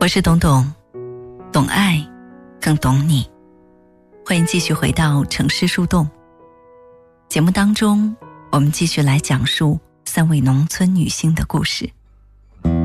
我是董董，懂爱更懂你。欢迎继续回到城市树洞。节目当中，我们继续来讲述3位农村女性的故事。